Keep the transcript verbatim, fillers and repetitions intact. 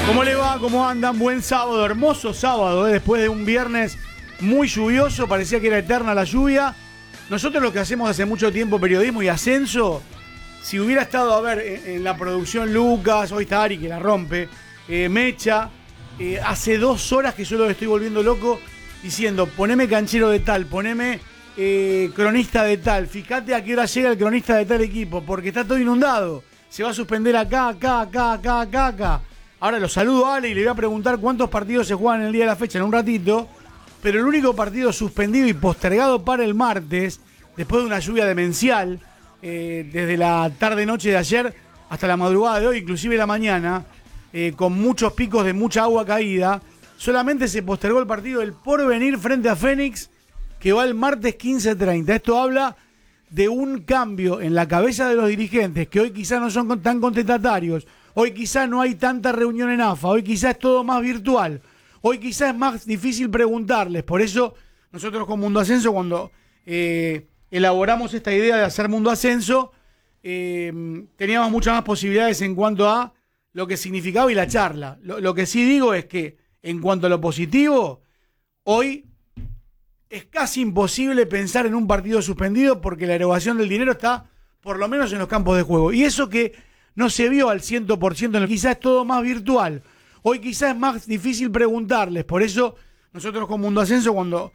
¿Cómo le va? ¿Cómo andan? Buen sábado, hermoso sábado, ¿eh? Después de un viernes muy lluvioso, parecía que era eterna la lluvia. Nosotros lo que hacemos hace mucho tiempo, periodismo y ascenso, si hubiera estado, a ver, en, en la producción Lucas, hoy está Ari que la rompe, eh, Mecha, eh, hace dos horas que yo lo estoy volviendo loco diciendo, poneme canchero de tal, poneme eh, cronista de tal, fíjate a qué hora llega el cronista de tal equipo, porque está todo inundado, se va a suspender acá, acá, acá, acá, acá, acá. Ahora lo saludo a Ale y le voy a preguntar cuántos partidos se juegan en el día de la fecha en un ratito, pero el único partido suspendido y postergado para el martes, después de una lluvia demencial, eh, desde la tarde-noche de ayer hasta la madrugada de hoy, inclusive la mañana, eh, con muchos picos de mucha agua caída, solamente se postergó el partido del Porvenir frente a Fénix, que va el martes quince treinta. Esto habla de un cambio en la cabeza de los dirigentes, que hoy quizás no son tan contestatarios, hoy quizás no hay tanta reunión en A F A, hoy quizás es todo más virtual, hoy quizás es más difícil preguntarles. Por eso nosotros con Mundo Ascenso, cuando eh, elaboramos esta idea de hacer Mundo Ascenso, eh, teníamos muchas más posibilidades en cuanto a lo que significaba y la charla. Lo, lo que sí digo es que en cuanto a lo positivo, hoy es casi imposible pensar en un partido suspendido porque la erogación del dinero está por lo menos en los campos de juego. Y eso que no se vio al cien por ciento, en el, quizás es todo más virtual. Hoy quizás es más difícil preguntarles. Por eso nosotros con Mundo Ascenso, cuando